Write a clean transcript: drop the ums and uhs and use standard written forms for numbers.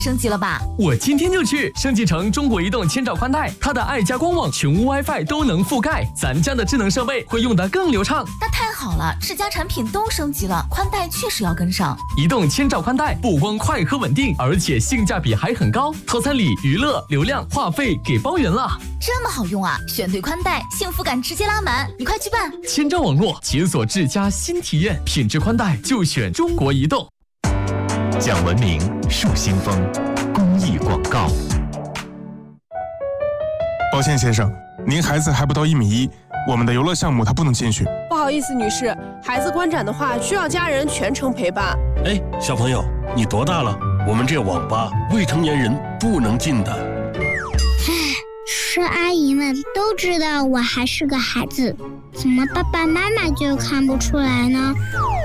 升级了吧？ 我今天就去升级成中国移动千兆宽带，它的爱家光网、全屋 WiFi 都能覆盖，咱家的智能设备会用得更流畅。 那太好了，智家产品都升级了，宽带确实要跟上。 移动千兆宽带不光快和稳定，而且性价比还很高，套餐里娱乐、流量、话费给包圆了。 这么好用啊！选对宽带，幸福感直接拉满，你快去办！ 千兆网络解锁智家新体验，品质宽带就选中国移动。 讲文明树新风，公益广告。 抱歉先生，您孩子还不到1.1米，我们的游乐项目他不能进去。 不好意思女士，孩子观展的话需要家人全程陪伴。 哎，小朋友，你多大了？我们这网吧未成年人不能进的。 是阿姨们都知道我还是个孩子，怎么爸爸妈妈就看不出来呢？